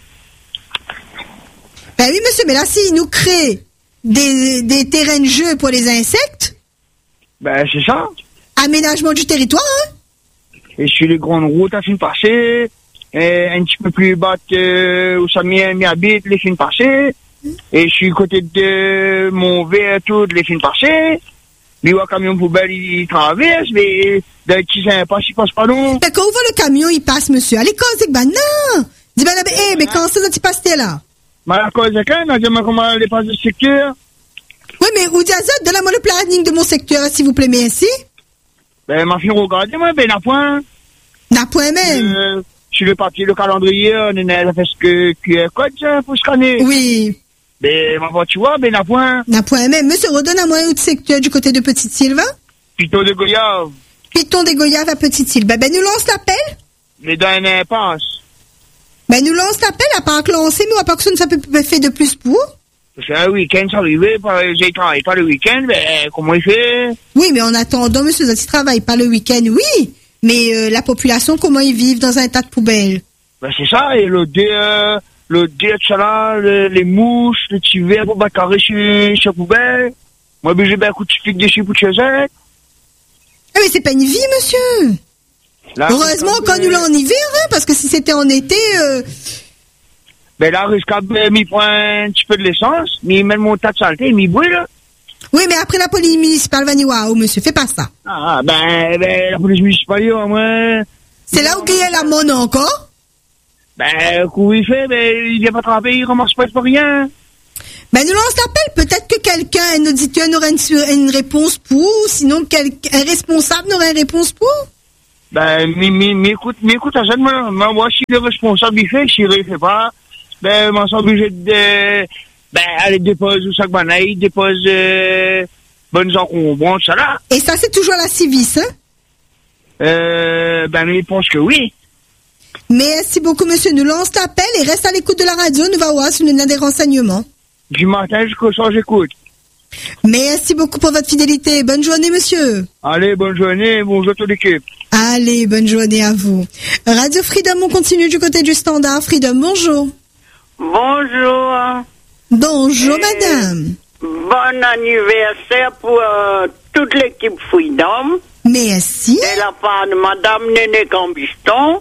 Ben oui, monsieur, mais là, s'il nous crée des, des terrains de jeu pour les insectes. Ben, c'est ça. Aménagement du territoire, hein. Et sur les grandes routes, à fin de passer, et un petit peu plus bas que où ça m'y habite, les fins de passer. Et je suis côté de mon verre, tout, les fins de passer. Mais le camion poubelle, il traverse, mais d'un petit impasse, il passe pas non. Ben, quand on voit le camion, il passe, monsieur. Allez, quand c'est que, ben, non! Dis, ben, eh, mais quand c'est ça, tu passes, t'es là? Mais à cause de quand, on a dit, comment les passes de secteur? Oui, mais, ou dit, Azot, donnez-moi le planning de mon secteur, s'il vous plaît, merci. Ben, ma fille, regardez-moi, ben, n'a point. N'a point même. Euh, sur le papier, le calendrier, on a fait ce que Q R code, ça, pour scanner. Oui. Ben, ma voiture, tu vois, ben, n'a point. N'a point même. Monsieur, redonne à moi un autre secteur du côté de Petite-Sylvain. Piton de Goyave. Piton des Goyaves à Petite-Sylvain. Ben, nous lance l'appel. Mais dans un impasse. Ben, nous lance l'appel, à part que l'on sait, mais à part que ça ne peut pas faire de plus pour. C'est un week-end, ça arrivait, j'ai travaillé pas le week-end, ben, comment il fait? Oui, mais en attendant, monsieur, ça ne travaille pas le week-end, oui. Mais euh, la population, comment ils vivent dans un tas de poubelles? Ben, c'est ça, et le dé, euh, le dé, tout ça là, le, les mouches, les petits verres pour battre carré sur, sur la poubelle. Moi, ben, j'ai bien un coup de flic dessus pour te chez elle. Ah, mais c'est pas une vie, monsieur. Là, heureusement qu'on nous l'a en hiver, hein, parce que si c'était en été... Euh... Ben là, Riscab m'y prend un petit peu de l'essence, mais il met mon tas de saleté, il m'y brûle. Oui, mais après la police municipale va dire waouh, monsieur, fais pas ça. Ah, ben, ben la police municipale, au moins. C'est là où il y a la monnaie encore? Ben, coup il fait, ben, il vient pas tremper, il ramasse pas pour rien. Ben, nous lance l'appel. Peut-être que quelqu'un, un auditeur, n'aurait une, une réponse pour, sinon quelqu'un, un responsable n'aurait une réponse pour. Ben, mais, mais, mais écoute, mais écoute, à ça, moi, moi, si le responsable, il fait, s'il ne fait pas, ben, moi, je suis obligé de, ben, aller déposer au sac banaille, dépose, euh, bonnes encombrants, ça là. Et ça, c'est toujours la Civis, hein? Euh, ben, je pense que oui. Merci beaucoup, monsieur. Nous lance l'appel et reste à l'écoute de la radio. Nous allons voir si nous avons des renseignements. Du matin jusqu'au soir, j'écoute. Merci beaucoup pour votre fidélité. Bonne journée, monsieur. Allez, bonne journée. Bonjour à toute l'équipe. Allez, bonne journée à vous. Radio Freedom, on continue du côté du standard. Freedom, bonjour. Bonjour. Bonjour, et madame. Bon anniversaire pour euh, toute l'équipe Freedom. Merci. De la part de madame Néné Cambiston.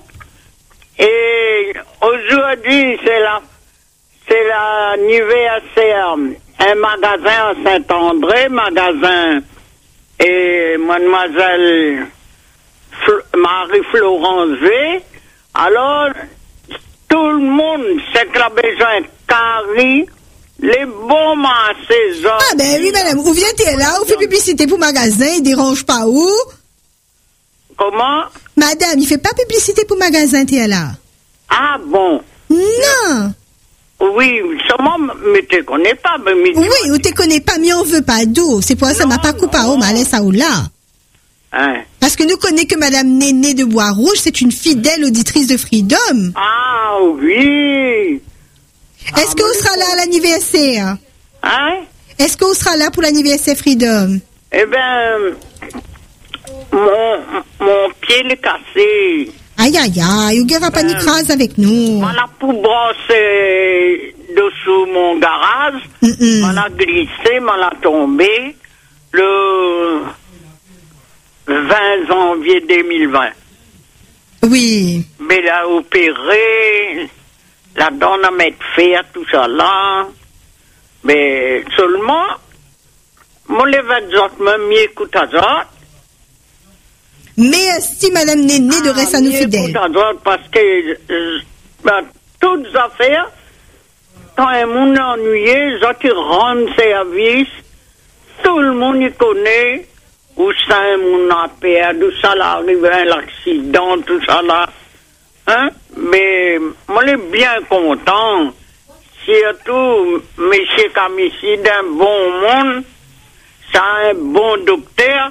Et aujourd'hui, c'est la, c'est l'anniversaire, un magasin à Saint-André, magasin, et mademoiselle Fl- Marie-Florence V. Alors, tout le monde sait que la besoin de Carrie, les bons massés. Ah ben oui, madame, où vient-elle là, où fait publicité pour magasin, il dérange pas où? Comment? Madame, il fait pas publicité pour magasin, t'es là. Ah bon? Non. Oui, sûrement, mais tu connais pas. Mais mais oui, ou tu connais pas, mais on veut pas d'eau. C'est pour ça que ça m'a pas coupé à eau, mais laisse ça ou là. Hein? Parce que nous connaissons que madame Néné de Bois-Rouge, c'est une fidèle auditrice de Freedom. Ah oui. Est-ce ah, qu'on sera là à l'anniversaire? Hein? Est-ce qu'on sera là pour l'anniversaire Freedom? Eh ben, mon, mon pied est cassé. Aïe, aïe, aïe, il n'y aura pas de crase avec nous. On a pour brosser dessous mon garage. Mm-mm. On a glissé, on a tombé le vingt janvier deux mille vingt. Oui. Mais il a opéré, la donne à mettre fer, tout ça là. Mais seulement, mon l'évêque même m'y écoute à ça. Merci, madame Néné, de rester à nous fidèles. Parce que euh, ben, toutes les affaires, quand un monde est ennuyé, ils rendent service, tout le monde y connaît, où ça un monde a perdu, où ça arrive un accident, tout ça là. Hein? Mais moi, je suis bien content. Surtout, monsieur Camissi, d'un bon monde, ça un bon docteur.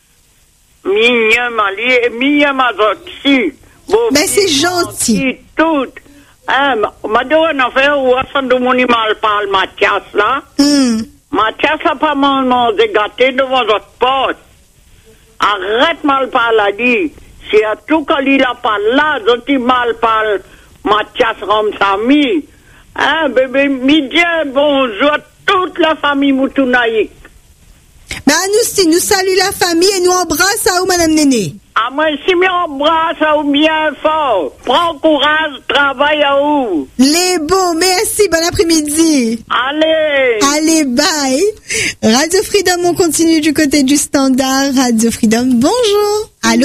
Mais c'est gentil. Tout. Hein, ma donne a fait où ça de mon mal parle Mathias là. Mm. Mathias a pas mal mangé gâté devant votre porte. Arrête mal parler dit. C'est à tout quand il a pas là, donc mal parle Mathias Ramsami. Hein, bébé, midi, bonjour à toute la famille Moutounaïk. Ben, nous, nous saluons la famille et nous embrasse à vous, madame Néné. Ah, moi, si m'embrasse à vous bien fort. Prends courage, travaille à vous. Les beaux, merci, bon après-midi. Allez. Allez, bye. Radio Freedom, on continue du côté du standard. Radio Freedom, bonjour. Allô?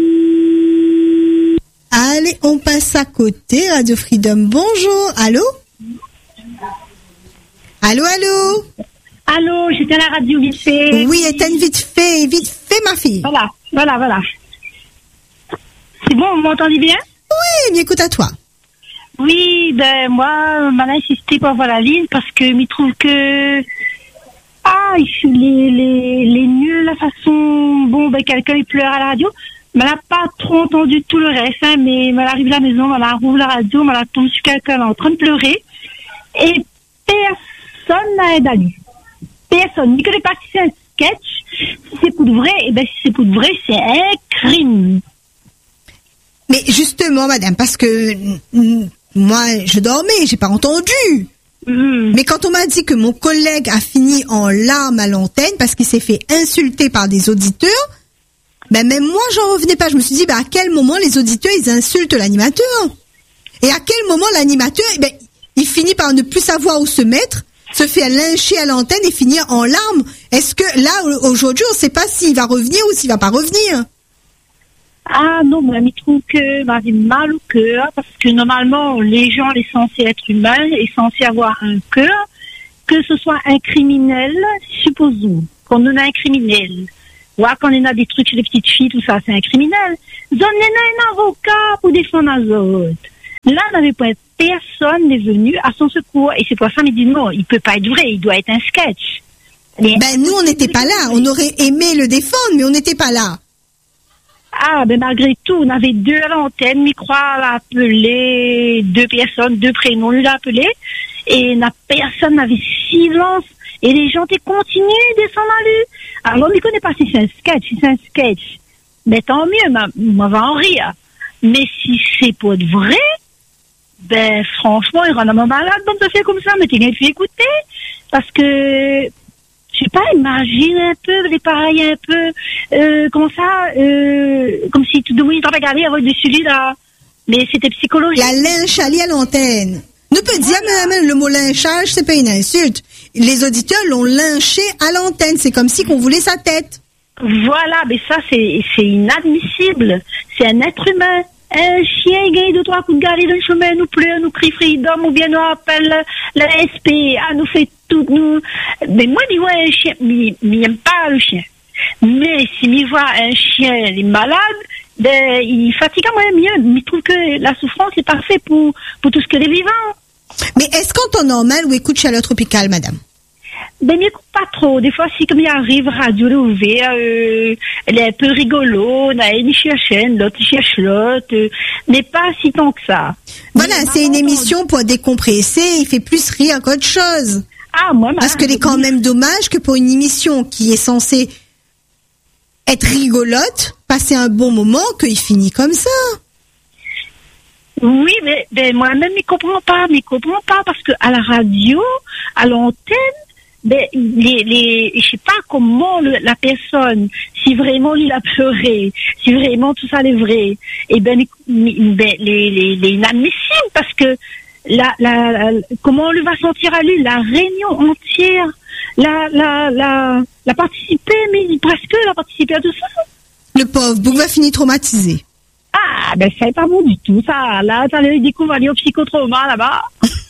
Allez, on passe à côté. Radio Freedom, bonjour. Allô? Allô, allô? Allô, j'étais à la radio vite fait. Oui, éteins vite fait, vite fait, ma fille. Voilà, voilà, voilà. C'est bon, vous m'entendez bien? Oui, mais écoute à toi. Oui, ben moi, m'a insisté pour avoir la ligne parce que je trouve que ah, les les les nuls, la façon bon ben quelqu'un il pleure à la radio. Mais elle n'a pas trop entendu tout le reste, hein, mais elle arrive à la maison, elle rouvre la radio, elle tombe sur quelqu'un en train de pleurer et personne n'a aidé à lui. Personne. Ne connaît pas si c'est un sketch. Si c'est pour de vrai, eh ben, si c'est pour de vrai, c'est un crime. Mais justement, madame, parce que mm, moi, je dormais, j'ai pas entendu. Mmh. Mais quand on m'a dit que mon collègue a fini en larmes à l'antenne parce qu'il s'est fait insulter par des auditeurs, ben même moi, j'en revenais pas. Je me suis dit, ben à quel moment les auditeurs, ils insultent l'animateur? Et à quel moment l'animateur, ben, il finit par ne plus savoir où se mettre, se fait lyncher à l'antenne et finir en larmes. Est-ce que là, aujourd'hui, on ne sait pas s'il va revenir ou s'il va pas revenir? Ah non, moi, je trouve que m'avait mal au cœur, parce que normalement, les gens, ils sont censés être humains, ils sont censés avoir un cœur, que ce soit un criminel, supposons, qu'on en a un criminel, ou quand on a des trucs chez les petites filles, tout ça, c'est un criminel. Donnez-nous un avocat pour défendre les autres. Là, on n'avait pas personne n'est venu à son secours. Et c'est pour ça qu'il dit non, il peut pas être vrai, il doit être un sketch. Mais ben, nous, on n'était pas là. On aurait aimé le défendre, mais on n'était pas là. Ah, ben, malgré tout, on avait deux à l'antenne, micro a appelé deux personnes, deux prénoms, lui l'a appelé. Et la personne avait silence. Et les gens étaient continués de s'en aller. Alors, on ne connaît pas si c'est un sketch, si c'est un sketch. Mais tant mieux, on va en rire. Mais si c'est pas de vrai, ben, franchement, il rend un malade de te faire comme ça, mais t'es bien pu écouter. Parce que, je sais pas, imagine un peu, les pareils un peu, euh, comme ça, euh, comme si tout le monde t'en regardait avec de celui-là. Mais c'était psychologique. La lynchalie à l'antenne. Nous peut dire, même le mot lynchage, c'est pas une insulte. Les auditeurs l'ont lynché à l'antenne. C'est comme si qu'on voulait sa tête. Voilà, mais ça, c'est, c'est inadmissible. C'est un être humain. Un chien, il gagne deux, trois coups de galets dans le chemin, nous pleure, nous crie freedom, ou bien nous appelle la S P, ah, nous fait tout, nous. Mais moi, je vois un chien, mais j'aime pas le chien. Mais si je vois un chien, il est malade, ben, il fatigue quand même mieux. Mais je trouve que la souffrance est parfaite pour, pour tout ce que les vivants. Mais est-ce qu'en temps normal, ou écoute Chaleur Tropicale, madame? Ben, m'écoute pas trop. Des fois, si comme il arrive, radio ouvert, euh, elle est un peu rigolo, on a une cherche l'autre cherche l'autre, euh, mais pas si tant que ça. Voilà, mais c'est une émission pour décompresser, il fait plus rire qu'autre chose. Ah, moi, Parce que c'est quand même dommage que pour une émission qui est censée être rigolote, passer un bon moment, qu'il finit comme ça. Oui, mais, ben, moi-même, je comprends pas, mais je comprends pas, parce que à la radio, à l'antenne, ben, les, les, je sais pas comment le, la personne, si vraiment il a pleuré, si vraiment tout ça est vrai, et ben, ben les, les, les inadmissibles, parce que la, la, la, comment on lui va sentir à lui, la réunion entière, la, la, la, la participer, mais presque la participer à tout ça. Le pauvre Bouc va finir traumatisé. Ah, ben, ça n'est pas bon du tout, ça. Là, t'as les découvert au psychotrauma, là-bas.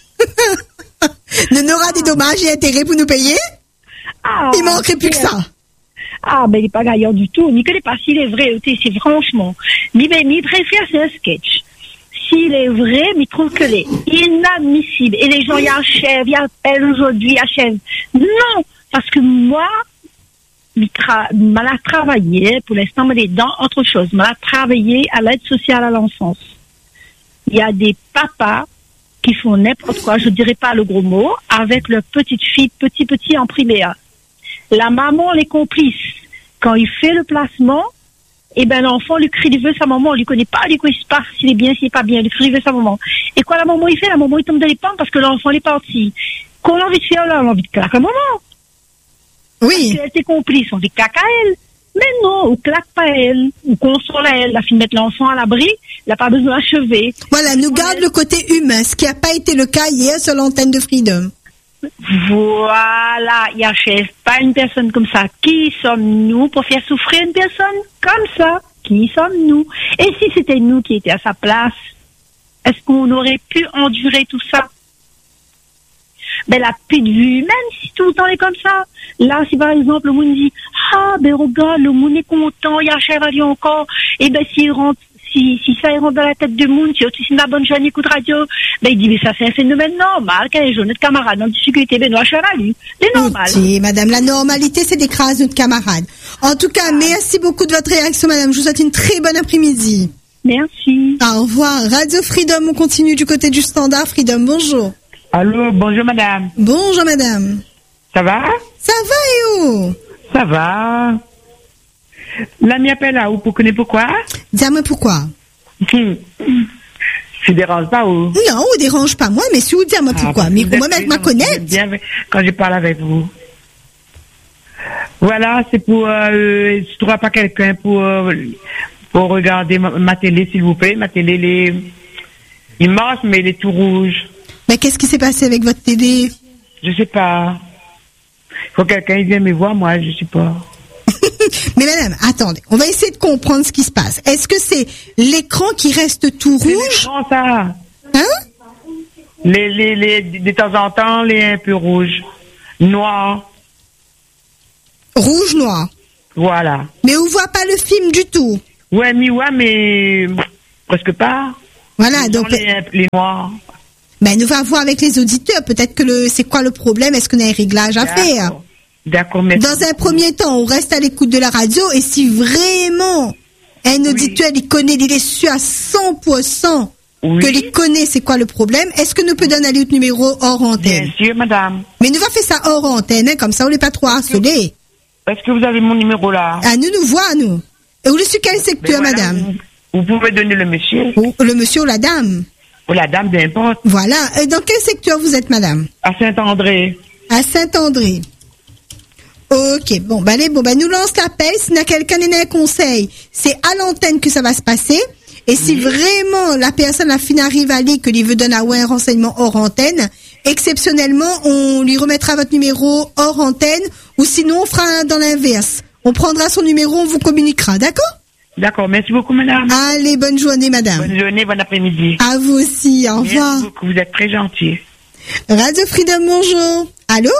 Ne n'aura des dommages et intérêts pour nous payer? Ah, il manquerait plus que ça. Ah, ben, il n'est pas gagnant du tout. Ni que les pas s'il est vrai, c'est franchement. Mais, ben, il préfère, c'est un sketch. S'il est vrai, mais il trouve que c'est inadmissible. Et les gens y achèvent, y appellent aujourd'hui, y achèvent. Non! Parce que moi, je tra- mal travaillé, pour l'instant, mais dans autre chose. Mal travaillé à l'aide sociale à l'enfance. Il y a des papas qui font n'importe quoi, je dirais pas le gros mot, avec leur petite fille, petit petit en primaire. La maman, les complices, quand il fait le placement, eh ben, l'enfant lui crie, il veut sa maman, on lui connaît pas, lui, quoi, il se passe, s'il est bien, s'il est pas bien, il crie, il veut sa maman. Et quoi, la maman, il fait, la maman, il tombe dans les pommes parce que l'enfant, il est parti. Qu'on a envie de faire, là, on a envie de claquer la maman. Oui. Parce qu'elle était complice, on dit claque à elle. Mais non, on claque pas elle, on console à elle, la fille mettre l'enfant à l'abri, il n'a pas besoin d'achever. Voilà, nous garde le côté humain, ce qui n'a pas été le cas hier sur l'antenne de Freedom. Voilà, il n'achève pas une personne comme ça. Qui sommes-nous pour faire souffrir une personne comme ça? Qui sommes-nous? Et si c'était nous qui étions à sa place, est-ce qu'on aurait pu endurer tout ça? Ben, la petite vue humaine, si tout le temps est comme ça. Là, si par exemple, le monde dit, ah, ben, regarde, le monde est content, il y a cher radio encore, et ben, s'il rentre, si, si ça rentre dans la tête du monde, si aussi la bonne jeune écoute radio, ben, il dit, mais ça, c'est un phénomène normal, quand les jeunes, notre camarade en difficulté, ben, nous, à cher à lui. C'est normal. Ok, madame, la normalité, c'est d'écraser notre camarade. En tout cas, merci beaucoup de votre réaction, madame. Je vous souhaite une très bonne après-midi. Merci. Au revoir. Radio Freedom, on continue du côté du standard. Freedom, bonjour. Allô, bonjour madame. Bonjour madame. Ça va? Ça va et où? Ça va. L'ami appelle là, ou pour connaître pourquoi? Dis-moi pourquoi. Tu déranges pas ou? Non, on dérange pas moi, mais si vous dis-moi ah, pourquoi. Mais moi même ma connaître. Bien quand je parle avec vous. Voilà, c'est pour, euh, je trouve pas quelqu'un pour, euh, pour regarder ma, ma télé, s'il vous plaît. Ma télé, les, il marche, mais il est tout rouge. Mais qu'est-ce qui s'est passé avec votre télé? Je sais pas. Il Faut que quelqu'un vienne me voir, moi, je sais pas. Mais madame, attendez, on va essayer de comprendre ce qui se passe. Est-ce que c'est l'écran qui reste tout C'est rouge? l'écran, ça. Hein? Les, les, les, de temps en temps, les un peu rouges. Noir. Rouge, noir. Voilà. Mais on voit pas le film du tout. Ouais, mais ouais, mais presque pas. Voilà, Dans donc les, les noirs. ben nous va voir avec les auditeurs. Peut-être que le, c'est quoi le problème? Est-ce qu'on a un réglage à D'accord. faire? D'accord, merci. Dans un premier temps, on reste à l'écoute de la radio et si vraiment un auditeur, il connaît, il est sûr à cent pour cent Oui. que il connaît c'est quoi le problème, est-ce que nous peut donner le numéro hors antenne? Bien sûr, madame. Mais nous va faire ça hors antenne, hein, comme ça on n'est pas trop harcelé. Est-ce que vous avez mon numéro là? À nous nous voir, nous. Et vous le sur quel secteur, Ben voilà, madame? Vous, vous pouvez donner le monsieur Ou le monsieur ou la dame? ou la dame, peu importe. Voilà. Et dans quel secteur vous êtes, madame? À Saint-André. À Saint-André. Ok, bon, bah, allez, bon, bah, nous lance l'appel. S'il y a quelqu'un qui a un conseil, c'est à l'antenne que ça va se passer. Et si vraiment la personne, la fin arrive à aller, que lui veut donner un renseignement hors antenne, exceptionnellement, on lui remettra votre numéro hors antenne, ou sinon, on fera dans l'inverse. On prendra son numéro, on vous communiquera, d'accord? D'accord, merci beaucoup, madame. Allez, bonne journée, madame. Bonne journée, bon après-midi. À vous aussi, au revoir. Merci beaucoup, vous êtes très gentil. Radio Freedom, bonjour. Allô?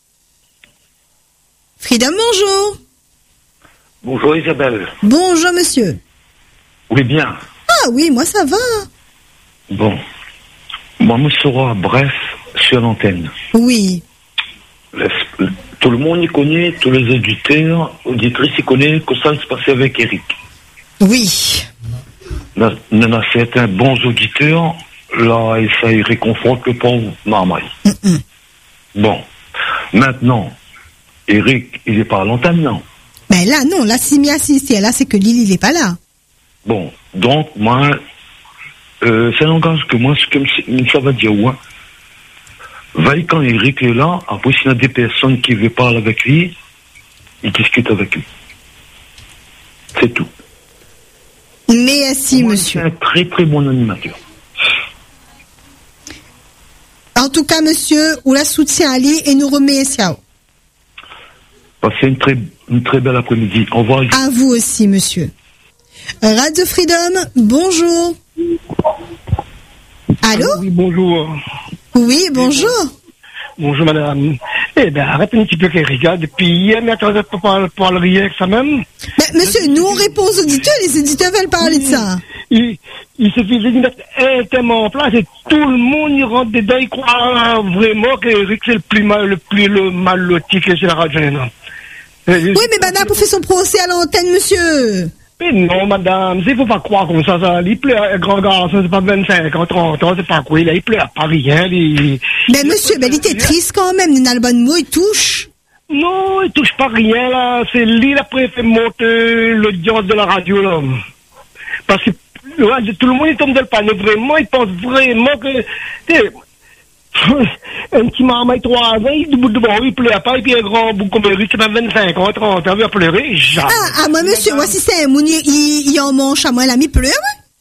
Freedom, bonjour. Bonjour Isabelle. Bonjour, monsieur. Oui, bien. Ah oui, moi ça va. Bon. Moi, je serai à Bref sur l'antenne. Oui. Le- Tout le monde y connaît, tous les auditeurs, auditrices y connaissent que ça se passait avec Eric. Oui. Il y en a certains bons auditeurs, là, et ça y réconforte le pauvre Marmaille. Mm-mm. Bon. Maintenant, Eric, il est pas à l'antenne, non? Ben là, non, là, si m'y assisté, là, c'est que Lily, il est pas là. Bon. Donc, moi, euh, c'est un langage que moi, ce que ça va dire, ouais. Vaille quand Eric est là, après s'il y a des personnes qui veulent parler avec lui, il discute avec lui. C'est tout. Merci, Moi, monsieur. c'est un très très bon animateur. En tout cas, monsieur, on la soutient à lui et nous remercie. Passez une très, une très belle après-midi. Au revoir. À vous aussi, monsieur. Radio Freedom, bonjour. Allô? Oui, bonjour. Oui, bonjour. Bonjour, madame. Eh ben, arrête un petit peu qu'elle regarde. Depuis hier, mais attendez pas pour parler rien avec ça même. Ben, monsieur, nous, on répond aux auditeurs, les auditeurs veulent parler de ça. Il, il suffit de mettre un thème en place et tout le monde y rentre dedans. Il croit vraiment qu'Eric, c'est le plus mal, le plus le mal loti que c'est la radio. Non. Oui, mais madame, pour faire son procès à l'antenne, monsieur. Mais non, madame, il ne faut pas croire comme ça. ça. Il pleure, un grand garçon, c'est pas vingt-cinq ans, trente ans, c'est pas quoi. Il, il pleure pas rien. Il, mais monsieur, ben, il était triste quand même. Il a le bon mot, il touche. Non, il touche pas rien, là. C'est lui, il a fait monter l'audience de la radio, là. Parce que là, tout le monde, il tombe dans le panneau. Vraiment, il pense vraiment que... t'sais, un petit marmaille trois ans, il bout de bon, il pleure pas, et puis un grand bout comme Eric, c'est pas vingt-cinq ans, trente ans, il va pleurer, jamais. Ah, ah, moi, monsieur, voici c'est un moun, il, il, il en mange à moi, il a mis pleure.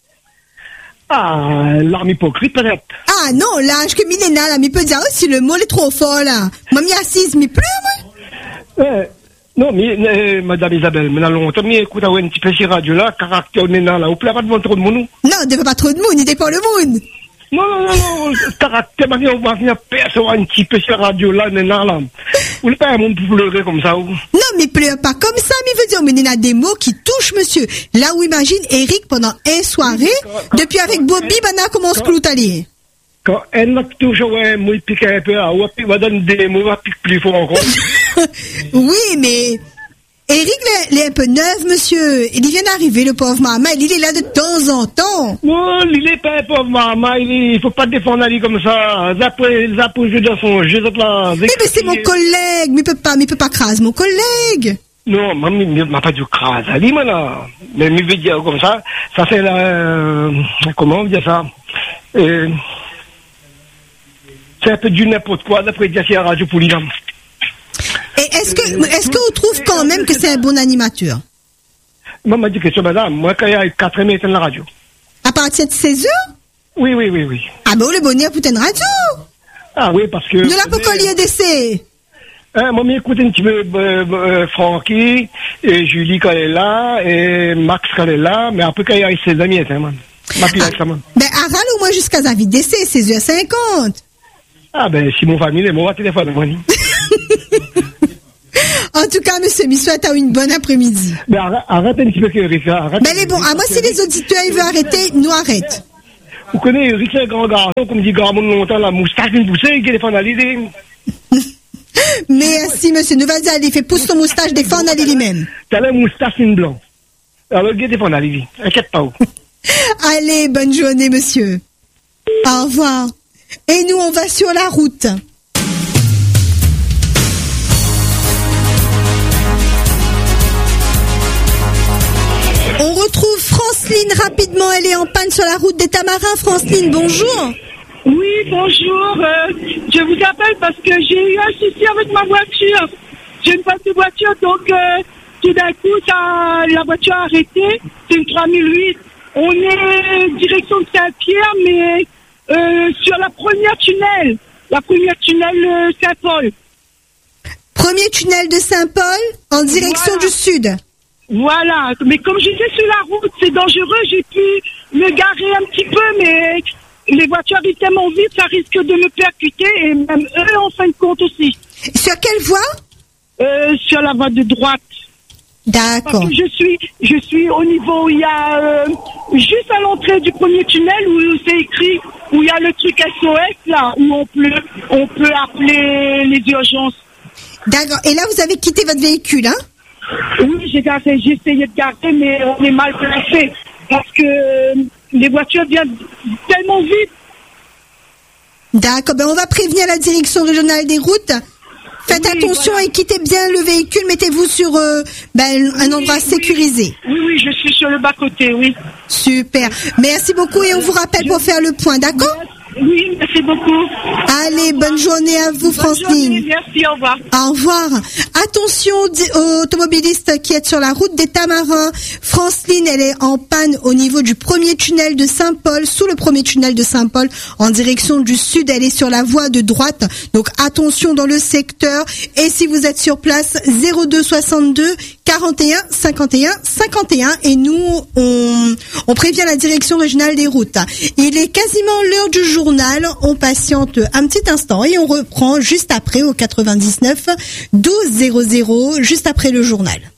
Ah, l'arme hypocrite, peut-être. Ah, non, l'âge que Milena, là, il peut dire, oh, si le mot est trop fort, là. Moi, m'y assise, m'y pleure, moi. Euh, non, mais, euh, madame Isabelle, mais longtemps, mais écoute, un petit peu sur radio, là, caractère, nena, là, vous pleure pas devant trop de monde, non? Non, il ne pas trop de monde, il dépend le monde. Non, non, non, non, caractère, on va venir percevoir un petit peu sur radio, là, nena, là. Vous ne pas un monde pour pleurer comme ça, ou? Non, mais pleure pas comme ça, mais veut dire, mais il y a des mots qui touchent, monsieur. Là où imagine Eric pendant une soirée, depuis avec Bobby, Bana commence cloutaler. Quand elle a toujours un mot, il pique un peu, ah, ouais, puis il va donner des mots, il pique plus fort encore. Oui, mais Eric, il est un peu neuf, monsieur. Il vient d'arriver, le pauvre maman. Il est là de temps en temps. Non, il est pas un pauvre maman. Il ne faut pas défendre Ali comme ça. Après, il a joué dans son jeu. Là, mais, mais c'est mon collègue. Mais il peut pas, mais il peut pas craser mon collègue. Non, maman, il m'a pas dit craser Ali, maintenant. Mais il veut dire comme ça. Ça fait la, euh, comment on dit ça? Euh, c'est un peu du n'importe quoi, d'après dire c'est la radio pour l'I A M. Et est-ce que, est-ce qu'on trouve quand même que c'est un bon animateur? Moi, m'a dit que c'est madame. Moi, quand il y a quatre mètres dans la radio. À partir de seize heures? Oui, oui, oui, oui. Ah, ben, le bonheur pour une radio. Ah, oui, parce que. Nous l'avons pas collier d'essai. Hein, moi, m'écoute un petit peu euh, euh, Francky, et Julie quand elle est là, et Max quand elle est là, mais après quand il y a ses amis, hein, man. Ma pile avec ça, man. Ben, aval au moins jusqu'à sa vie d'essai, seize heures cinquante. Ah, ben, si mon famille est mon téléphone, moi. En tout cas, monsieur, je souhaite une bonne après-midi. Ben, arrête, arrête un petit peu que Eric, arrête. Ben, les bons, ah, moi, si les auditeurs, ils veulent arrêter, nous arrête. Vous connaissez Eric, c'est un grand garçon, comme dit grand monde longtemps, la moustache, une poussée, il défend à l'idée. Merci, monsieur. Nous allons aller, fait pousse ton moustache, défendre à lui-même. T'as la moustache, une blanc. Alors, il défend à l'idée. Inquiète pas. Allez, bonne journée, monsieur. Au revoir. Et nous, on va sur la route. On retrouve Franceline rapidement. Elle est en panne sur la route des Tamarins. Franceline, bonjour. Oui, bonjour. Euh, je vous appelle parce que j'ai eu un souci avec ma voiture. J'ai une panne de voiture, donc euh, tout d'un coup, ça, la voiture a arrêté. C'est une trois mille huit. On est direction de Saint-Pierre, mais euh, sur la première tunnel. La première tunnel euh, Saint-Paul. Premier tunnel de Saint-Paul en direction Voilà. du sud. Voilà, mais comme j'étais sur la route, c'est dangereux, j'ai pu me garer un petit peu, mais les voitures arrivent tellement vite, ça risque de me percuter, et même eux en fin de compte aussi. Sur quelle voie? euh, Sur la voie de droite. D'accord. Parce que je suis, je suis au niveau où il y a, euh, juste à l'entrée du premier tunnel, où c'est écrit, où il y a le truc S O S, là, où on peut, on peut appeler les urgences. D'accord. Et là, vous avez quitté votre véhicule, hein? Oui, j'ai garé, j'ai essayé de garder, mais on est mal placé. Parce que euh, les voitures viennent tellement vite. D'accord. Ben, on va prévenir la direction régionale des routes. Faites Oui, attention voilà. et quittez bien le véhicule. Mettez-vous sur euh, ben, un endroit Oui, sécurisé. Oui, oui, je suis sur le bas-côté, oui. Super. Merci beaucoup et on vous rappelle pour faire le point, d'accord? Oui, merci beaucoup. Allez, bonne journée à vous, Bonne Francine. journée, merci, au revoir. Au revoir. Attention aux automobilistes qui êtes sur la route des Tamarins. Franceline, elle est en panne au niveau du premier tunnel de Saint-Paul, sous le premier tunnel de Saint-Paul, en direction du sud. Elle est sur la voie de droite. Donc attention dans le secteur. Et si vous êtes sur place, zéro deux soixante-deux quarante et un cinquante et un cinquante et un. Et nous, on, on prévient la direction régionale des routes. Il est quasiment l'heure du journal. On patiente un petit instant et on reprend juste après au quatre-vingt-dix-neuf douze zéro zéro, juste après le journal.